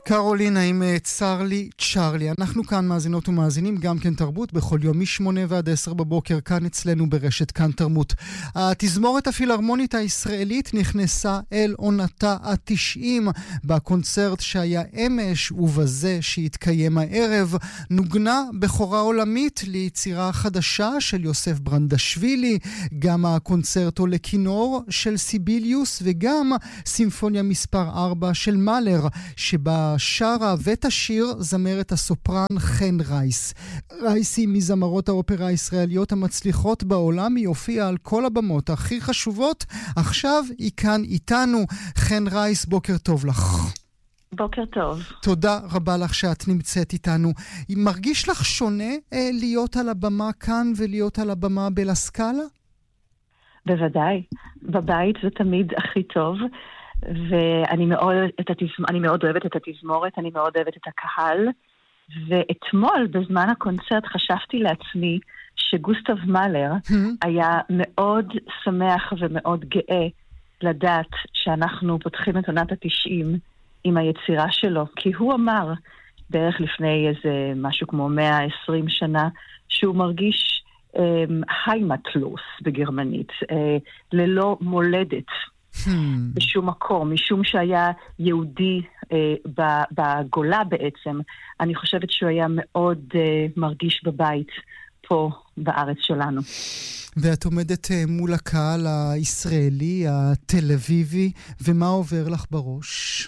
קרולינה עם צ'רלי צ'רלי. אנחנו כאן מאזינות ומאזינים גם כן תרבות בכל יום מ-8 ועד 10 בבוקר כאן אצלנו ברשת כאן תרבות. התזמורת הפילהרמונית הישראלית נכנסה אל עונתה ה-90 בקונצרט שהיה אמש ובזה שהתקיים הערב. נוגנה בכורה עולמית ליצירה חדשה של יוסף ברנדשווילי, גם הקונצרטו לכינור של סיביליוס וגם סימפוניה מספר 4 של מאלר שבה שרה ותשיר זמרת הסופרן חן רייס. רייס היא מזמרות האופרה הישראליות המצליחות בעולם, היא הופיעה על כל הבמות הכי חשובות, עכשיו היא כאן איתנו. חן רייס, בוקר טוב לך. בוקר טוב. תודה רבה לך שאת נמצאת איתנו. מרגיש לך שונה להיות על הבמה כאן ולהיות על הבמה בלסקאלה? בוודאי. בבית זה תמיד הכי טוב. ואני מאוד אוהבת את התזמורת, אני מאוד אוהבת את הקהל, ואתמול בזמן הקונצרט חשבתי לעצמי שגוסטב מאלר היה מאוד שמח ומאוד גאה לדעת שאנחנו פותחים את עונת ה-90 עם היצירה שלו, כי הוא אמר בערך לפני איזה משהו כמו 120 שנה שהוא מרגיש היימטלוס בגרמנית, ללא מולדת בשום מקום, משום שהיה יהודי בגולה בעצם. אני חושבת שהוא היה מאוד מרגיש בבית פה בארץ שלנו. ואת עומדת מול הקהל הישראלי, התל אביבי, ומה עובר לך בראש?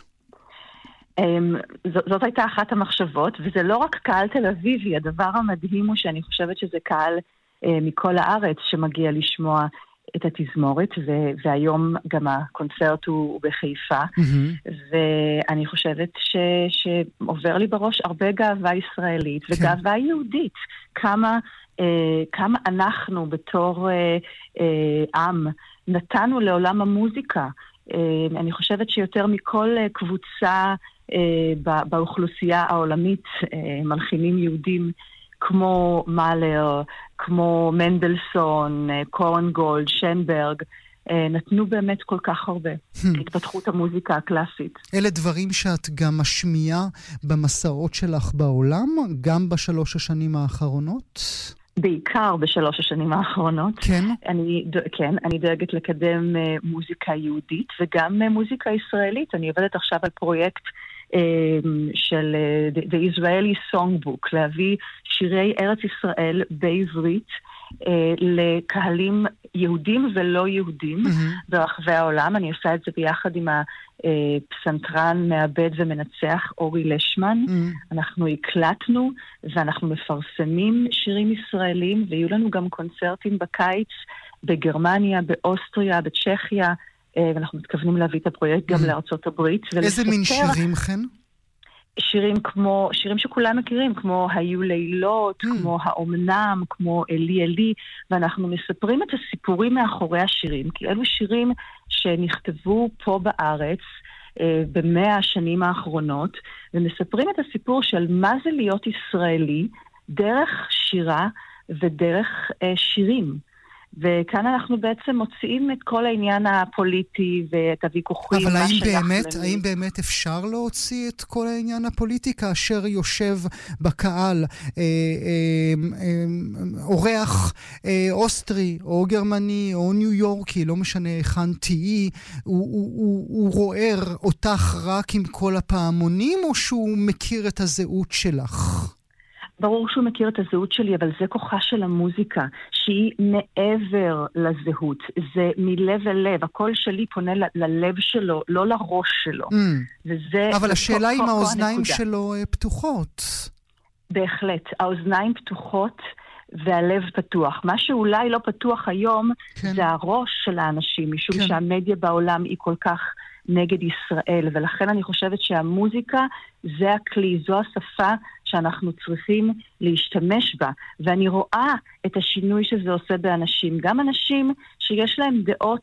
זאת הייתה אחת המחשבות, וזה לא רק קהל תל אביבי, הדבר המדהים הוא שאני חושבת שזה קהל מכל הארץ שמגיע לשמוע את התזמורת, והיום גם הקונצרט הוא בחיפה, ואני חושבת שעובר לי בראש הרבה גאווה ישראלית וגאווה יהודית, כמה אנחנו בתור עם נתנו לעולם המוזיקה. אני חושבת שיותר מכל קבוצה באוכלוסייה העולמית, מלחינים יהודים כמו מאלר, כמו מנדלסון, קורנגולד, שנברג, נתנו באמת כל כך הרבה להתפתחות המוזיקה הקלאסית. אלה דברים שאת גם משמיעה במסעות שלך בעולם, גם בשלוש השנים האחרונות? בעיקר בשלוש השנים האחרונות. כן? אני דואגת לקדם מוזיקה יהודית וגם מוזיקה ישראלית. אני עובדת עכשיו על פרויקט של The Israeli Songbook, להביא שירי ארץ ישראל בעברית לקהלים יהודים ולא יהודים ברחבי העולם. אני עושה את זה ביחד עם הפסנתרן, מעבד ומנצח אורי לשמן. אנחנו הקלטנו ואנחנו מפרסמים שירים ישראלים, ויהיו לנו גם קונצרטים בקיץ בגרמניה, באוסטריה, בצ'כיה, ואנחנו מתכוונים להביא את הפרויקט גם לארצות הברית. איזה מין שירים, חן? שירים שכולם מכירים, כמו היו לילות, כמו האומנם, כמו אלי אלי, ואנחנו מספרים את הסיפורים מאחורי השירים, כי אלו שירים שנכתבו פה בארץ ב100 השנים האחרונות, ומספרים את הסיפור של מה זה להיות ישראלי דרך שירה ודרך שירים. וכאן אנחנו בעצם מוציאים את כל העניין הפוליטי ואת הוויכוחים. אבל האם באמת אפשר להוציא את כל העניין הפוליטי כאשר יושב בקהל אורח אוסטרי או גרמני או ניו יורקי, לא משנה היכן תהי, הוא רואה אותך רק עם כל הפעמונים, או שהוא מכיר את הזהות שלך? ברור שהוא מכיר את הזהות שלי, אבל זה כוחה של המוזיקה, שהיא מעבר לזהות. זה מלב אל לב. הקול שלי פונה ללב שלו, לא לראש שלו. אבל השאלה היא אם האוזניים שלו פתוחות. בהחלט. האוזניים פתוחות והלב פתוח. מה שאולי לא פתוח היום זה הראש של האנשים, משום שהמדיה בעולם היא כל כך נגד ישראל, ולכן אני חושבת שהמוזיקה זה הכלי, זו השפה שאנחנו צריכים להשתמש בה, ואני רואה את השינוי שזה עושה באנשים, גם אנשים שיש להם דעות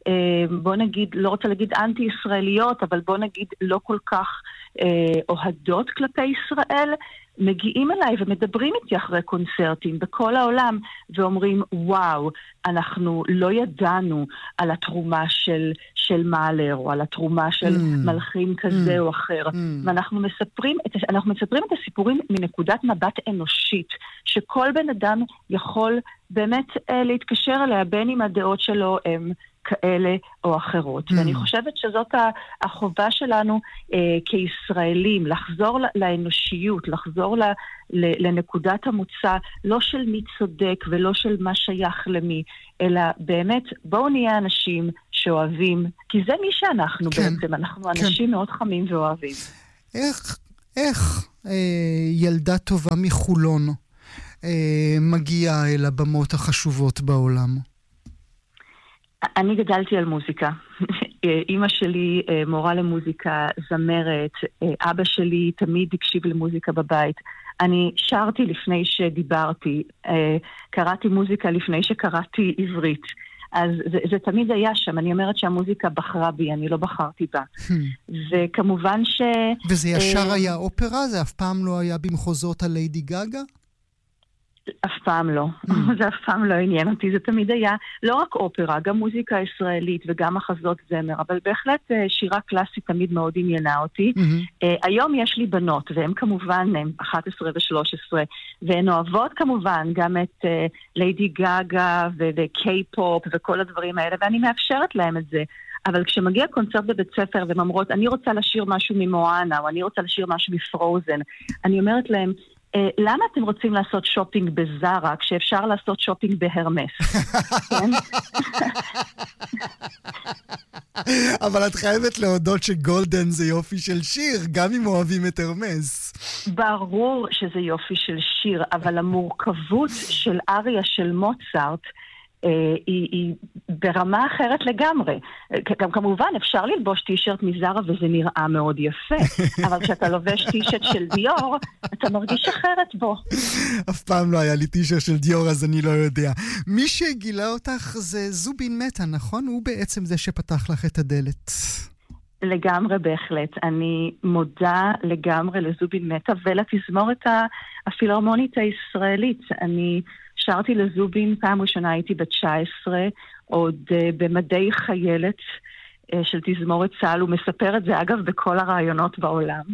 בוא נגיד, לא רוצה להגיד אנטי-ישראליות, אבל בוא נגיד לא כל כך אוהדות כלפי ישראל, מגיעים אליי ומדברים איתי אחרי קונצרטים בכל העולם, ואומרים, וואו, אנחנו לא ידענו על התרומה של מאלר, או על התרומה של מלחין כזה או אחר. ואנחנו מספרים את הסיפורים מנקודת מבט אנושית, שכל בן אדם יכול באמת להתקשר אליה, בין אם הדעות שלו הם כאלה או אחרות. ואני חושבת שזאת החובה שלנו כישראלים, לחזור לאנושיות, לחזור לנקודת המוצא, לא של מי צודק ולא של מה שייך למי, אלא באמת בואו נהיה אנשים שאוהבים, כי זה מי שאנחנו בעצם, אנחנו אנשים מאוד חמים ואוהבים. איך ילדה טובה מחולון מגיעה אל הבמות החשובות בעולם? אני גדלתי על מוזיקה. אמא שלי מורה למוזיקה, זמרת, אבא שלי תמיד הקשיב למוזיקה בבית. אני שרתי לפני שדיברתי, קראתי מוזיקה לפני שקראתי עברית. אז זה תמיד היה שם. אני אומרת שהמוזיקה בחרה בי, אני לא בחרתי בה. וכמובן וזה ישר היה אופרה? זה אף פעם לא היה במחוזות הליידי גגה? אף פעם לא. זה אף פעם לא עניין אותי. זה תמיד היה לא רק אופרה, גם מוזיקה ישראלית וגם מחזות זמר, אבל בהחלט שירה קלאסית תמיד מאוד עניינה אותי. היום יש לי בנות, והן כמובן, הן 11 ו-13, והן אוהבות כמובן גם את ליידי גגה וקיי-פופ וכל הדברים האלה, ואני מאפשרת להם את זה. אבל כשמגיע קונצרט בבית ספר והן אומרות, אני רוצה לשיר משהו ממואנה, או אני רוצה לשיר משהו מפרוזן, אני אומרת להם, למה אתם רוצים לעשות שופינג בזרה כשאפשר לעשות שופינג בהרמס? כן? אבל את חייבת להודות שגולדן זה יופי של שיר, גם אם אוהבים את הרמס. ברור שזה יופי של שיר, אבל המורכבות של אריה של מוצרט היא ברמה אחרת לגמרי. גם כמובן אפשר ללבוש טישרט מזרה וזה נראה מאוד יפה, אבל כשאתה לובש טישרט של דיור, אתה מרגיש אחרת בו. אף פעם לא היה לי טישרט של דיור, אז אני לא יודע. מי שגילה אותך זה זובין מטה, נכון? הוא בעצם זה שפתח לך את הדלת. לגמרי בהחלט. אני מודה לגמרי לזובין מטה ולתזמורת הפילהרמונית הישראלית. אני שרתי לזובין, פעם ראשונה הייתי ב-19, עוד במדי חיילת של תזמורת צה"ל, הוא מספר את זה אגב בכל הרעיונות בעולם.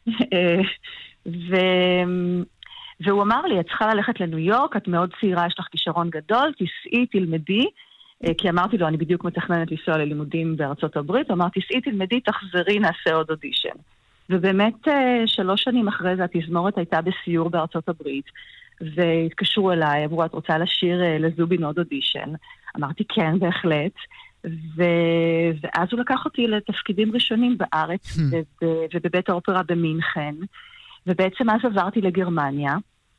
והוא אמר לי, את צריכה ללכת לניו יורק, את מאוד צעירה, יש לך כישרון גדול, תסעי, תלמדי, כי אמרתי לו, אני בדיוק מתכננת לנסוע ללימודים בארצות הברית, הוא אמר, תסעי, תלמדי, תחזרי, נעשה עוד אודישן. ובאמת 3 שנים אחרי זה התזמורת הייתה בסיור בארצות הברית, והתקשרו אליי, אמרו, את רוצה לשיר לזובין עוד אודישן? אמרתי, כן, בהחלט. ואז הוא לקח אותי לתפקידים ראשונים בארץ, ובבית האופרה במינכן, ובעצם אז עברתי לגרמניה,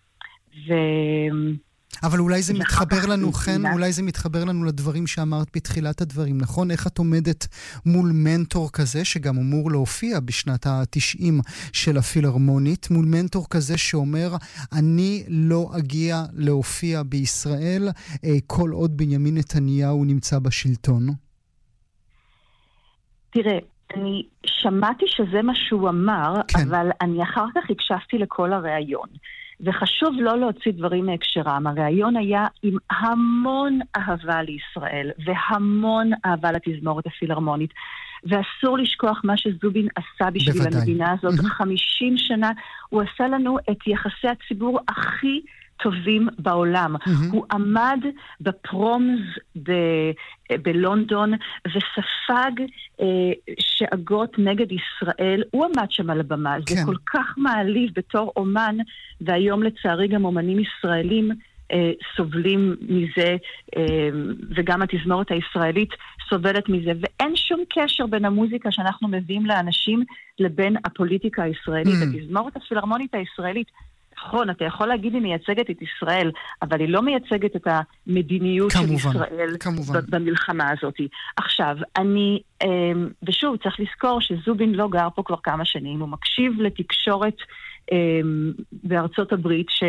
אבל אולי זה מתחבר לנו, כן? אולי זה מתחבר לנו לדברים שאמרת בתחילת הדברים, נכון? איך את עומדת מול מנטור כזה, שגם אמור להופיע בשנת ה-90 של הפילהרמונית, מול מנטור כזה שאומר, אני לא אגיע להופיע בישראל כל עוד בנימין נתניהו נמצא בשלטון? תראה, אני שמעתי שזה מה שהוא אמר, כן. אבל אני אחר כך הקשבתי לכל הראיון. וחשוב לא להוציא דברים מהקשרם. הרעיון היה עם המון אהבה לישראל, והמון אהבה לתזמורת הפילהרמונית. ואסור לשכוח מה שזובין עשה בשביל המדינה הזאת. 50 שנה הוא עשה לנו את יחסי הציבור הכי טובים בעולם. הוא עמד בפרומס בלונדון וספג שאגות נגד ישראל. הוא עמד שם על הבמה. זה כל כך מעליב בתור אומן, והיום לצערי גם אומנים ישראלים סובלים מזה, וגם התזמורת הישראלית סובלת מזה, ואין שום קשר בין המוזיקה שאנחנו מביאים לאנשים לבין הפוליטיקה הישראלית. התזמורת הפילהרמונית הישראלית, נכון, אתה יכול להגיד היא מייצגת את ישראל, אבל היא לא מייצגת את המדיניות של ישראל במלחמה הזאת. עכשיו, ושוב, צריך לזכור שזובין לא גר פה כבר כמה שנים, הוא מקשיב לתקשורת בארצות הברית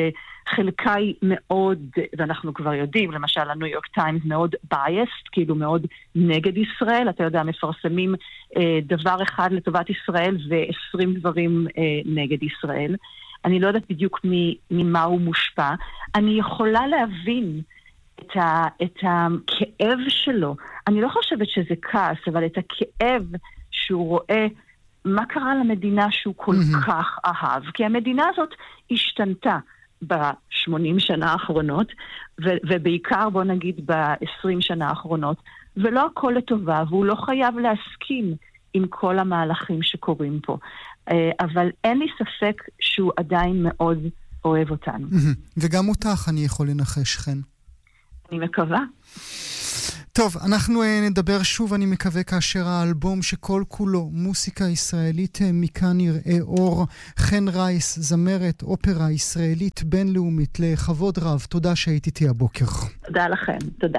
חלקה היא מאוד, ואנחנו כבר יודעים, למשל הניו יורק טיימס מאוד biased, כאילו מאוד נגד ישראל, אתה יודע, מפרסמים דבר אחד לטובת ישראל ו20 דברים נגד ישראל. אני לא יודעת בדיוק ממה הוא מושפע. אני יכולה להבין את הכאב שלו. אני לא חושבת שזה כעס, אבל את הכאב שהוא רואה מה קרה למדינה שהוא כל כך אהב. כי המדינה הזאת השתנתה ב-80 שנה האחרונות, ובעיקר בוא נגיד ב-20 שנה האחרונות, ולא הכל לטובה, והוא לא חייב להסכים עם כל המהלכים שקורים פה. אבל אין לי ספק שהוא עדיין מאוד אוהב אותנו. וגם אותך אני יכול לנחש, חן. אני מקווה. טוב, אנחנו נדבר שוב, אני מקווה, כאשר האלבום שכל כולו מוסיקה ישראלית מכאן יראה אור. חן רייס, זמרת אופרה ישראלית בינלאומית, לכבוד רב. תודה שהיית איתי הבוקר. תודה לכם, תודה.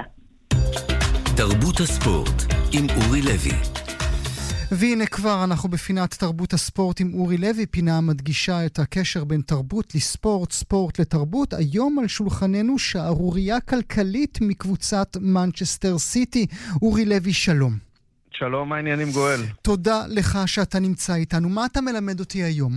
תרבות הספורט עם אורי לוי. והנה כבר אנחנו בפינת תרבות הספורט עם אורי לוי, פינה המדגישה את הקשר בין תרבות לספורט, ספורט לתרבות. היום על שולחננו שערוריה כלכלית מקבוצת מנצ'סטר סיטי. אורי לוי, שלום. שלום, מה העניינים גואל? תודה לך שאתה נמצא איתנו. מה אתה מלמד אותי היום?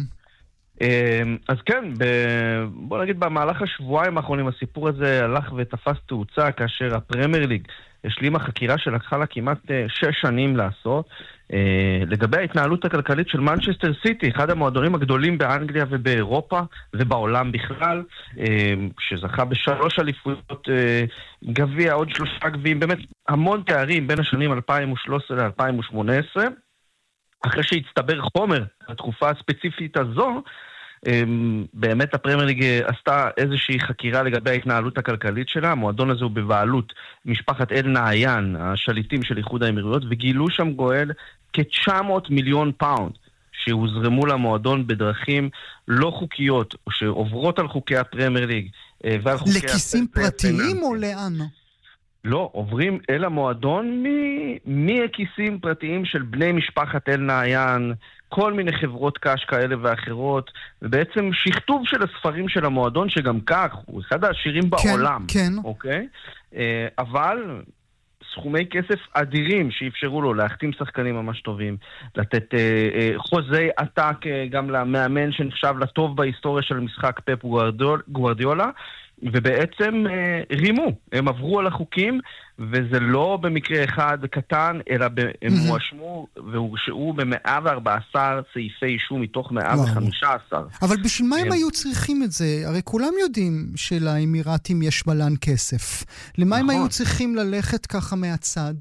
אז כן, בוא נגיד במהלך השבועיים האחרונים הסיפור הזה הלך ותפס תאוצה, כאשר הפרמייר ליג השלימה חקירה שלקחה לה כמעט 6 שנים לעשות, לגבי ההתנהלות הכלכלית של מנצ'סטר סיטי, אחד המועדונים הגדולים באנגליה ובאירופה ובעולם בכלל, שזכה ב3 אליפויות, גביע, עוד 3 גביעים, באמת המון תארים בין השנים 2013 ל-2018. אחרי שהצטבר חומר בתקופה הספציפית הזו, באמת הפרמייר ליג עשתה איזושהי חקירה לגבי ההתנהלות הכלכלית שלה. המועדון הזה הוא בבעלות משפחת אל נהיין, השליטים של איחוד האמירויות, וגילו שם גואל כ-900 מיליון פאונד שהוזרמו למועדון בדרכים לא חוקיות, או שעוברות על חוקי הפרמייר ליג ועל חוקי לכיסים פרטיים או לאן? לא, עוברים אל המועדון מכיסים פרטיים של בני משפחת אל נהיין, כל מיני חברות קש כאלה ואחרות, ובעצם שכתוב של הספרים של המועדון, שגם כך הוא אחד העשירים בעולם. כן. אוקיי? אבל סכומי כסף אדירים שאפשרו לו להחתים שחקנים ממש טובים, לתת חוזי עתק גם למאמן שנחשב לטוב בהיסטוריה של משחק פפ גוארדיולה, ובעצם רימו, הם עברו על החוקים, וזה לא במקרה אחד קטן, אלא הם מואשמו והורשעו ב114 סעיפי אישום מתוך 115. אבל בשביל מה הם היו צריכים את זה? הרי כולם יודעים שלאמירתים יש מלן כסף. למה הם היו צריכים ללכת ככה מהצד?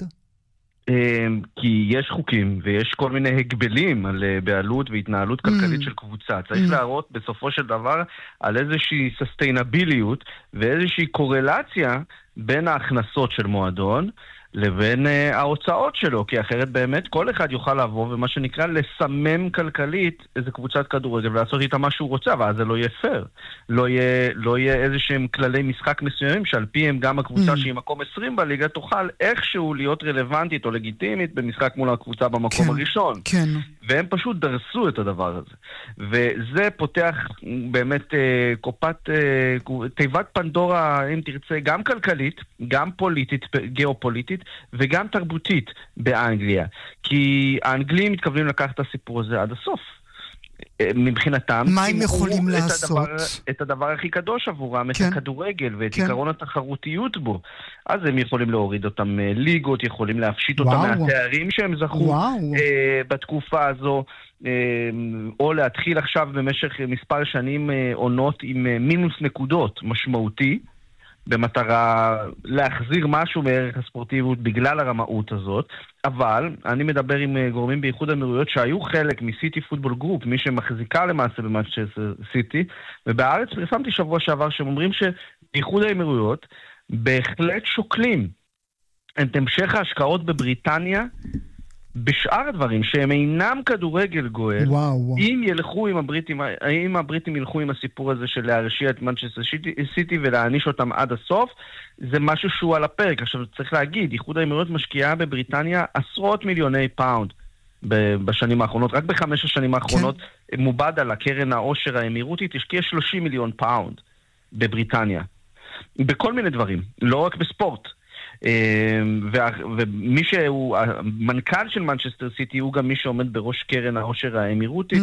כי יש חוקים ויש כל מיני הגבלים על בעלות והתנהלות כלכלית של קבוצה. צריך להראות בסופו של דבר על איזושהי ססטיינביליות ואיזושהי קורלציה בין ההכנסות של מועדון לבין ההוצאות שלו, כי אחרת באמת כל אחד יוכל לבוא ומה שנקרא לסמם כלכלית איזה קבוצת כדורגל ולעשות איתה מה שהוא רוצה, ואז זה לא יהיה פייר. לא יהיה איזשהם כללי משחק מסוימים שעל פיהם גם הקבוצה שהיא מקום 20 בליגה תוכל איכשהו להיות רלוונטית או לגיטימית במשחק מול הקבוצה במקום הראשון. כן. והם פשוט דרסו את הדבר הזה. וזה פותח באמת תיבת פנדורה, אם תרצה, גם כלכלית, גם פוליטית, גיאופוליטית, וגם תרבותית באנגליה. כי האנגלים מתכוונים לקחת את הסיפור הזה עד הסוף. מבחינתם, מה הם יכולים לעשות? את הדבר הכי קדוש עבורם, את הכדורגל ואת עיקרון התחרותיות בו. אז הם יכולים להוריד אותם ליגות, יכולים להפשיט אותם מהתארים שהם זכו בתקופה הזו, או להתחיל עכשיו במשך מספר שנים עונות עם מינוס נקודות משמעותי, במטרה להחזיר משהו מערך הספורטיביות בגלל הרמאות הזאת. אבל אני מדבר עם גורמים באיחוד האמירויות שהיו חלק מסיטי פוטבול גרופ, מי שמחזיקה למעשה במנצ'סטר סיטי, ובארץ פרסמתי שבוע שעבר שהם אומרים שבאיחוד האמירויות בהחלט שוקלים את המשך ההשקעות בבריטניה בשאר הדברים שהם אינם כדורגל גואל. אם הבריטים ילכו עם הסיפור הזה של להרשיע את מנצ'סטר סיטי ולהעניש אותם עד הסוף, זה משהו שהוא על הפרק. עכשיו צריך להגיד, איחוד האמירויות משקיעה בבריטניה עשרות מיליוני פאונד בשנים האחרונות, רק ב5 השנים האחרונות מובד על הקרן העושר האמירותית השקיע 30 מיליון פאונד בבריטניה. בכל מיני דברים, לא רק בספורט. ומי שהוא המנכ"ל של מנצ'סטר סיטי הוא גם מי שעומד בראש קרן העושר האמירותית,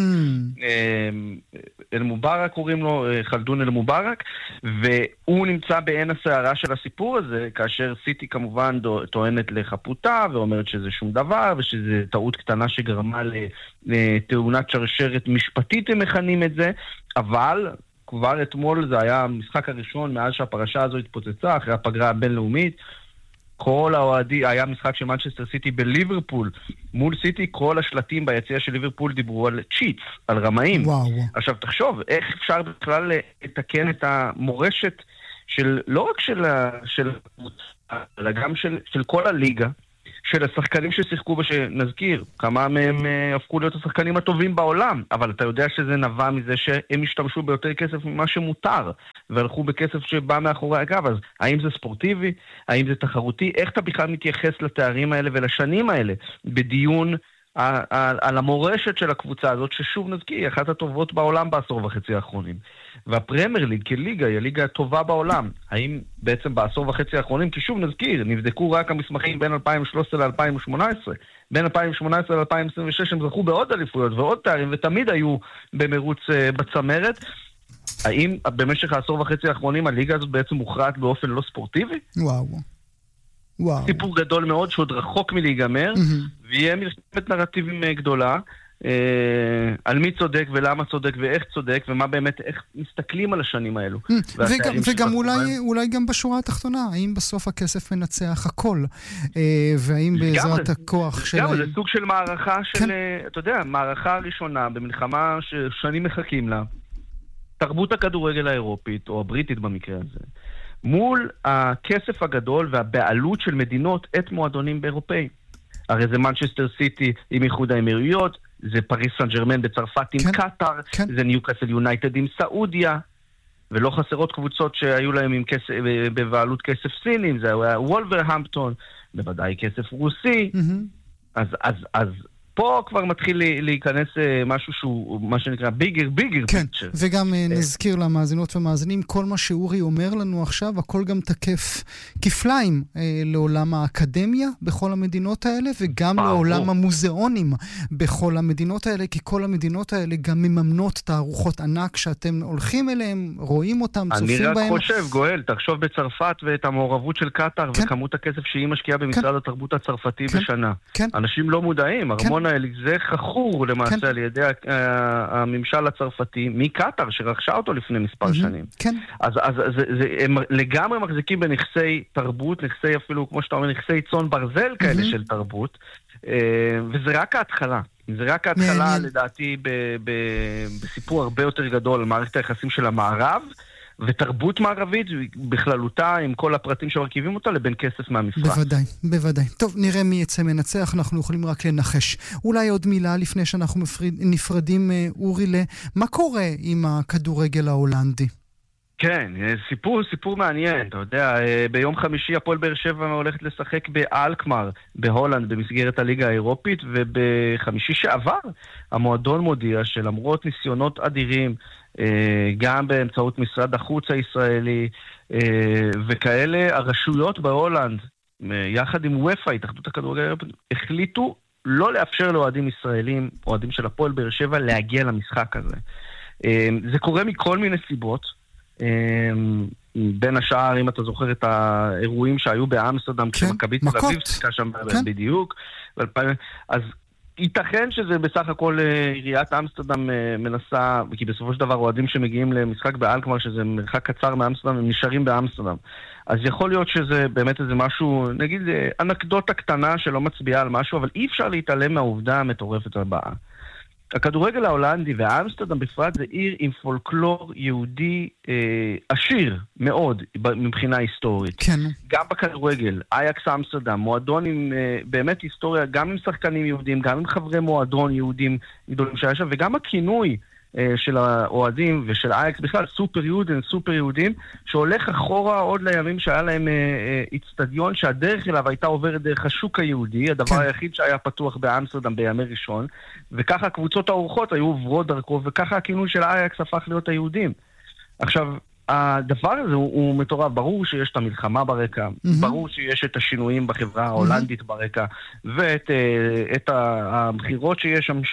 אל מובארק קוראים לו, חלדון אל מובארק, והוא נמצא בעין הסערה של הסיפור הזה, כאשר סיטי כמובן טוענת לחפותה ואומרת שזה שום דבר ושזה טעות קטנה שגרמה לתאונת שרשרת משפטית, הם מכנים את זה, אבל כבר אתמול זה היה המשחק הראשון מאז שהפרשה הזו התפוצצה אחרי הפגרה הבינלאומית. כל האוהדים, היה משחק של מנצ'סטר סיטי בליברפול מול סיטי, כל השלטים ביציאה של ליברפול דיברו על צ'יטס, על רמאים. וואו. עכשיו תחשוב, איך אפשר בכלל לתקן את המורשת של, לא רק של אלא גם של כל הליגה, של השחקנים ששיחקו ושנזכיר, כמה מהם הפכו להיות השחקנים הטובים בעולם, אבל אתה יודע שזה נבע מזה שהם השתמשו ביותר כסף ממה שמותר, והלכו בכסף שבא מאחורי הגב. אז האם זה ספורטיבי? האם זה תחרותי? איך אתה בכלל מתייחס לתארים האלה ולשנים האלה בדיון על המורשת של הקבוצה הזאת, ששוב נזכיר, היא אחת הטובות בעולם בעשור וחצי האחרונים. והפרמייר ליג כליגה היא הליגה הטובה בעולם. האם בעצם בעשור וחצי האחרונים, כי שוב נזכיר, נבדקו רק המסמכים בין 2013 ל-2018. בין 2018 ל-2026 הם זכו בעוד אליפויות ועוד תארים, ותמיד היו במרוץ בצמרת. האם במשך העשור וחצי האחרונים הליגה הזאת בעצם מוכרעת באופן לא ספורטיבי? וואו. סיפור גדול מאוד שעוד רחוק מלהיגמר, ויהיה מלחמת נרטיבים גדולה, על מי צודק ולמה צודק ואיך צודק, ומה באמת, איך מסתכלים על השנים האלו. וגם אולי גם בשורה התחתונה, האם בסוף הכסף מנצח הכל, והאם בעזרת הכוח של... גם, זה סוג של מערכה של, אתה יודע, מערכה הראשונה במלחמה ששנים מחכים לה, תרבות הכדורגל האירופית, או הבריטית במקרה הזה, מול הכסף הגדול והבעלות של מדינות את מועדונים באירופאים. הרי זה מנצ'סטר סיטי עם איחוד האמירויות, זה פריס סן ז'רמן בצרפת עם קטר, זה ניוקאסל יונייטד עם סעודיה, ולא חסרות קבוצות שהיו להם עם כסף, בבעלות כסף סינים, זה היה וולברהמפטון, בוודאי כסף רוסי. אז פה כבר מתחיל להיכנס משהו שהוא, מה שנקרא, ביגר פיצ'ר. וגם נזכיר למאזינות ומאזינים, כל מה שאורי אומר לנו עכשיו, הכל גם תקף כפליים לעולם האקדמיה בכל המדינות האלה, וגם לעולם המוזיאונים בכל המדינות האלה, כי כל המדינות האלה גם מממנות תערוכות ענק שאתם הולכים אליהם, רואים אותם, צופים בהם. אני רק חושב, גואל, תחשוב בצרפת ואת המעורבות של קטר, וכמות הכסף שהיא משקיעה במשרד התרבות הצרפתי בשנה. אנשים לא מודעים, ארמון זה חכור למעשה על ידי הממשל הצרפתי מקטר שרכשה אותו לפני מספר שנים. אז הם לגמרי מחזיקים בנכסי תרבות, נכסי אפילו, כמו שאתה אומר, נכסי צאן ברזל כאלה של תרבות, וזה רק ההתחלה. זה רק ההתחלה לדעתי בסיפור הרבה יותר גדול על מערכת היחסים של המערב, ותרבות מערבית בכללותה עם כל הפרטים שמרכיבים אותה לבין כסף מהמפרץ. בוודאי. טוב, נראה מי יצא מנצח, אנחנו יכולים רק לנחש. אולי עוד מילה לפני שאנחנו נפרדים, אורי, מה קורה עם הכדורגל ההולנדי? כן, סיפור מעניין, אתה יודע, ביום חמישי הפועל באר שבע הולכת לשחק באלקמר, בהולנד, במסגרת הליגה האירופית, ובחמישי שעבר המועדון מודיע שלמרות ניסיונות אדירים, גם באמצעות משרד החוץ הישראלי וכאלה, הרשויות בהולנד, יחד עם וופא, התאחדות הכדורגל האירופית, החליטו לא לאפשר לאוהדים ישראלים, אוהדים של הפועל באר שבע, להגיע למשחק הזה. זה קורה מכל מיני סיבות, בין השאר, אם אתה זוכר את האירועים שהיו באמסטרדם, כשמכבי תל אביב שיחקה שם בדיוק, אז ייתכן שזה בסך הכל עיריית אמסטרדם מנסה, כי בסופו של דבר אוהדים שמגיעים למשחק באלקמר, שזה מרחק קצר מאמסטרדם, הם נשארים באמסטרדם. אז יכול להיות שזה באמת איזה משהו, נגיד אנקדוטה קטנה שלא מצביעה על משהו, אבל אי אפשר להתעלם מהעובדה המטורפת הבאה. הכדורגל ההולנדי ואמסטרדם בפרט זה עיר עם פולקלור יהודי עשיר מאוד מבחינה היסטורית. כן. גם בכדורגל, אייקס אמסטרדם, מועדון עם באמת היסטוריה, גם עם שחקנים יהודים, גם עם חברי מועדון יהודים גדולים שהיה שם, וגם הכינוי של האוהדים ושל אייקס בכלל, סופר יהודים, שהולך אחורה עוד לימים שהיה להם אצטדיון שהדרך אליו הייתה עוברת דרך השוק היהודי, הדבר היחיד שהיה פתוח באמסטרדם בימי ראשון, וככה הקבוצות האורחות היו עוברות דרכו, וככה הכינוי של אייקס הפך להיות היהודים. עכשיו, הדבר הזה הוא מטורף. ברור שיש את המלחמה ברקע, ברור שיש את השינויים בחברה ההולנדית ברקע, ואת הבחירות שיש שם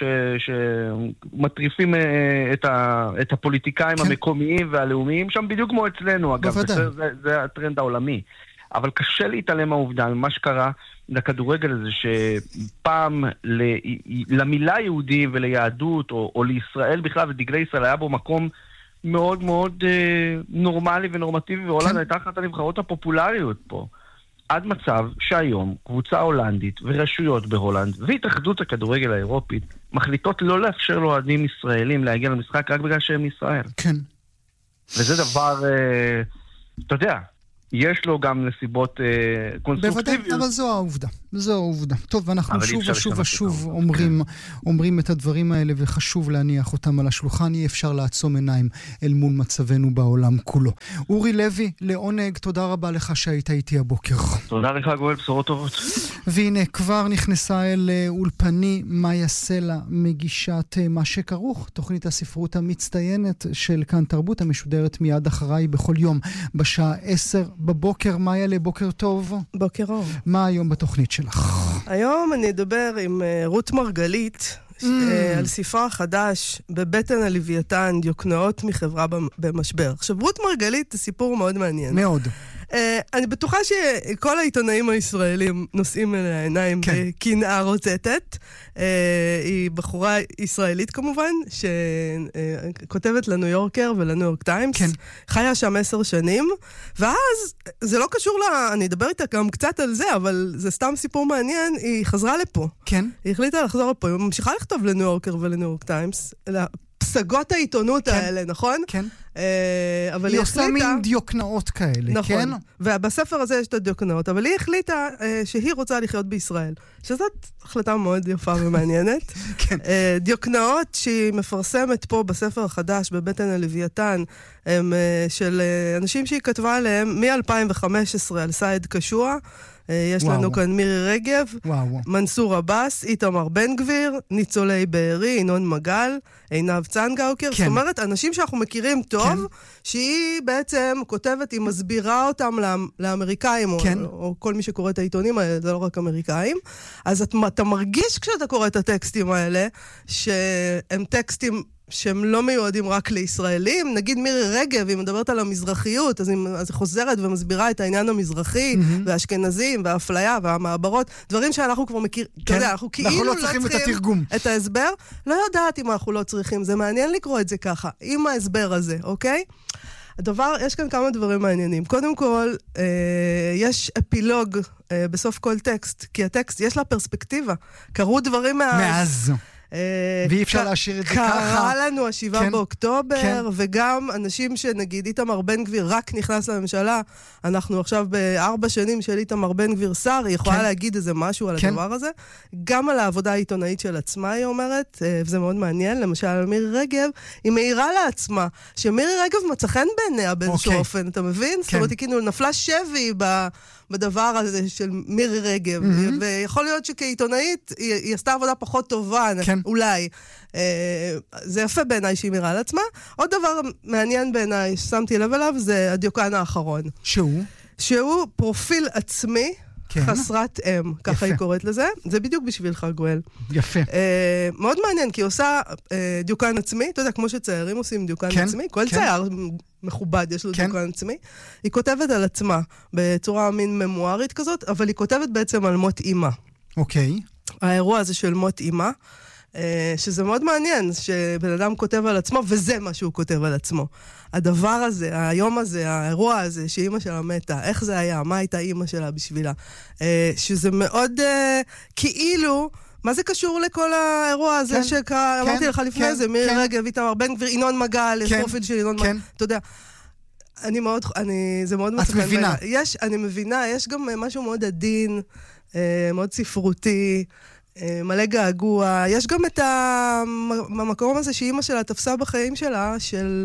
שמטריפים את הפוליטיקאים המקומיים והלאומיים שם, בדיוק כמו אצלנו, אגב. זה הטרנד העולמי. אבל קשה להתעלם מהעובדה, ממה שקרה לכדורגל הזה, שפעם למילה יהודי וליהדות, או לישראל בכלל, ודגלי ישראל היה בו מקום מאוד מאוד נורמלי ונורמטיבי, והולנד הייתה אחת הנבחרות הפופולריות פה. עד מצב שהיום קבוצה הולנדית ורשויות בהולנד והתאחדות הכדורגל האירופית מחליטות לא לאפשר לאוהדים ישראלים להגיע למשחק רק בגלל שהם ישראל. כן. וזה דבר, אתה יודע, יש לו גם נסיבות קונסטרוקטיביות. בוודאי, אבל זו העובדה. זו העובדה. טוב, אנחנו שוב אומרים את הדברים האלה, וחשוב להניח אותם על השולחן. אי אפשר לעצום עיניים אל מול מצבנו בעולם כולו. אורי לוי, לעונג, תודה רבה לך שהיית איתי הבוקר. תודה לך, גואל, בשורות טובות. והנה, כבר נכנסה אל אולפני מאיה סלע, מגישת מה שכרוך, תוכנית הספרות המצטיינת של כאן תרבות, המשודרת מיד אחריי בכל יום, בשעה 10 בבוקר. מאיה, לבוקר טוב. בוקר אור. מה היום בתוכנית שלך? היום אני אדבר עם רות מרגלית על ספרה חדש בבטן הלוויתן, דיוקנאות מחברה במשבר. עכשיו, רות מרגלית זה סיפור מאוד מעניין. מאוד. אני בטוחה שכל העיתונאים הישראלים נושאים אליה עיניים בקנאה רוצטת. היא בחורה ישראלית כמובן, שכותבת לניו יורקר ולניו יורק טיימס. חיה שם 10 שנים, ואז זה לא קשור לה, אני אדבר איתה גם קצת על זה, אבל זה סתם סיפור מעניין, היא חזרה לפה. כן. היא החליטה לחזור לפה, היא ממשיכה לכתוב לניו יורקר ולניו יורק טיימס, פסגות העיתונות האלה, נכון? כן. אבל היא עושה מין דיוקנאות כאלה, נכון. כן? ובספר הזה יש את הדיוקנאות, אבל היא החליטה שהיא רוצה לחיות בישראל, שזאת החלטה מאוד יפה ומעניינת. כן. דיוקנאות שהיא מפרסמת פה בספר החדש, בבטן הלוויתן, הם של אנשים שהיא כתבה עליהם מ-2015 על סייד קשוע, יש לנו כאן מירי רגב, מנסור עבאס, איתמר בן גביר, ניצולי בארי, ינון מגל, עינב צנגאוקר. זאת אומרת, אנשים שאנחנו מכירים טוב, שהיא בעצם כותבת, היא מסבירה אותם לאמריקאים, או כל מי שקורא את העיתונים האלה, זה לא רק אמריקאים. אז אתה מרגיש כשאתה קורא את הטקסטים האלה, שהם טקסטים שהם לא מיועדים רק לישראלים. נגיד מירי רגב, היא מדברת על המזרחיות, אז היא חוזרת ומסבירה את העניין המזרחי, והאשכנזים, והאפליה, והמעברות, דברים שאנחנו כבר מכיר, אתה יודע, אנחנו כאילו לא צריכים את התרגום. את ההסבר. לא יודעת אם אנחנו לא צריכים, זה מעניין לקרוא את זה ככה, עם ההסבר הזה, אוקיי? יש כאן כמה דברים מעניינים. קודם כל, יש אפילוג בסוף כל טקסט, כי הטקסט, יש לה פרספקטיבה. קרו דברים מאז. ואי אפשר להשאיר את זה ככה. קרה לנו 7 באוקטובר, וגם אנשים שנגיד איתמר בן גביר רק נכנס לממשלה, אנחנו עכשיו ב4 שנים של איתמר בן גביר שר, היא יכולה להגיד איזה משהו על הדבר הזה. גם על העבודה העיתונאית של עצמה, היא אומרת, וזה מאוד מעניין, למשל על מירי רגב, היא מעירה לעצמה, שמירי רגב מצא חן בעיניה באיזשהו אופן, אתה מבין? זאת אומרת, היא כאילו נפלה שבי בדבר הזה של מירי רגב, ויכול להיות שכעיתונאית היא עשתה עבודה פחות טובה, אולי. זה יפה בעיניי שהיא מירה על עצמה. עוד דבר מעניין בעיניי ששמתי לב אליו, זה הדיוקן האחרון. שהוא פרופיל עצמי, חסרת אם, ככה היא קוראת לזה. זה בדיוק בשבילך, גואל. יפה. מאוד מעניין, כי היא עושה דיוקן עצמי, אתה יודע, כמו שציירים עושים דיוקן עצמי, כל צייר מכובד יש לו דיוקן עצמי. היא כותבת על עצמה בצורה מין ממוארית כזאת, אבל היא כותבת בעצם על מות אימא. אוקיי. האירוע הזה של מות אימא, שזה מאוד מעניין, שבן אדם כותב על עצמו, וזה מה שהוא כותב על עצמו. הדבר הזה, היום הזה, האירוע הזה, שאימא שלה מתה, איך זה היה, מה הייתה אימא שלה בשבילה, שזה מאוד כאילו, מה זה קשור לכל האירוע הזה שקרה, אמרתי לך לפני זה, מירי רגב, איתמר בן גביר, ינון מגל, יש פרופיל של ינון מגל, אתה יודע, זה מאוד מצחן. את מבינה? אני מבינה, יש גם משהו מאוד עדין, מאוד ספרותי, מלא געגוע. יש גם את המקום הזה שאימא שלה תפסה בחיים שלה,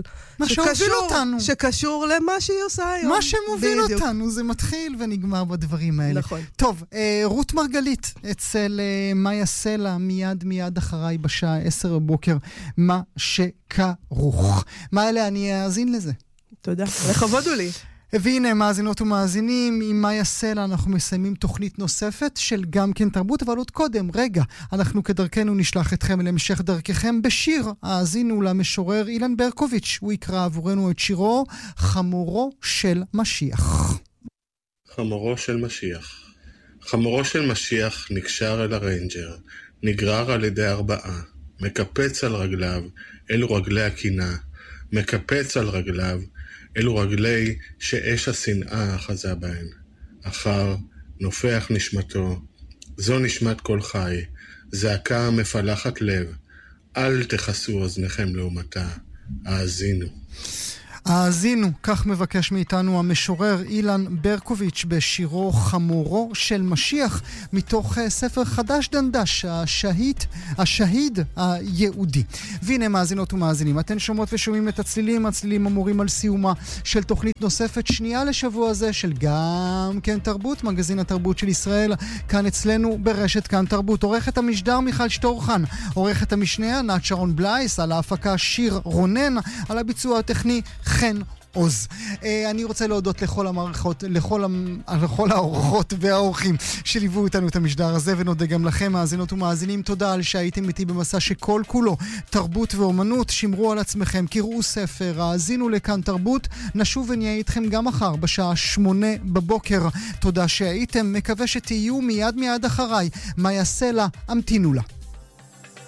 שקשור למה שהיא עושה היום. מה שמוביל אותנו, זה מתחיל ונגמר בדברים האלה. נכון. טוב, רות מרגלית אצל מאיה סלע, מיד אחריי בשעה 10 בבוקר, מה שכרוך. מה אלה, אני אאזין לזה. תודה. לכבוד הוא לי. והנה, מאזינות ומאזינים, עם מאיה סלע אנחנו מסיימים תוכנית נוספת של גם כן תרבות, אבל עוד קודם, רגע, אנחנו כדרכנו נשלח אתכם להמשך דרככם בשיר. האזינו למשורר אילן ברקוביץ', הוא יקרא עבורנו את שירו חמורו של משיח. חמורו של משיח. חמורו של משיח נקשר אל הרנג'ר, נגרר על ידי 4, מקפץ על רגליו, אלו רגלי הקינה, מקפץ על רגליו, אלו רגלי שאש השנאה אחזה בהן. אחר נופח נשמתו, זו נשמת כל חי, זעקה מפלחת לב, אל תחסו אוזניכם לעומתה, האזינו. האזינו, כך מבקש מאיתנו המשורר אילן ברקוביץ' בשירו חמורו של משיח, מתוך ספר חדש דנדש, השהיד היהודי. והנה מאזינות ומאזינים, אתן שומעות ושומעים את הצלילים אמורים על סיומה של תוכנית נוספת שנייה לשבוע הזה של גם כן תרבות, מגזין התרבות של ישראל, כאן אצלנו ברשת כאן תרבות. עורכת המשדר מיכל שטורחן, עורכת המשנה ענת שרון בלייס, על ההפקה שיר רונן, על הביצוע הטכני חן עוז. אני רוצה להודות לכל המערכות, לכל האורחות והאורחים שליוו איתנו את המשדר הזה, ונודה גם לכם, מאזינות ומאזינים, תודה על שהייתם איתי במסע שכל כולו תרבות ואומנות. שמרו על עצמכם, קראו ספר, האזינו לכאן תרבות, נשוב ונהיה איתכם גם מחר בשעה 8 בבוקר. תודה שהייתם, מקווה שתהיו מיד אחריי. מאיה סלע, המתינו לה.